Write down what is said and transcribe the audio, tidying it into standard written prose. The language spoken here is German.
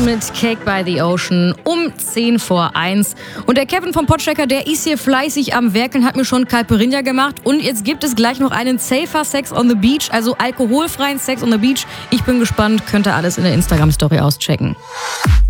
mit Cake by the Ocean um 10:10. Und der Kevin vom Podchecker, der ist hier fleißig am Werkeln, hat mir schon Caipirinha gemacht. Und jetzt gibt es gleich noch einen Safer Sex on the Beach, also alkoholfreien Sex on the Beach. Ich bin gespannt, könnt ihr alles in der Instagram-Story auschecken.